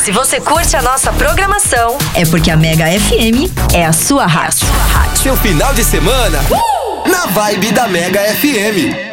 Se você curte a nossa programação, é porque a Mega FM é a sua rádio. Seu final de semana na vibe da Mega FM.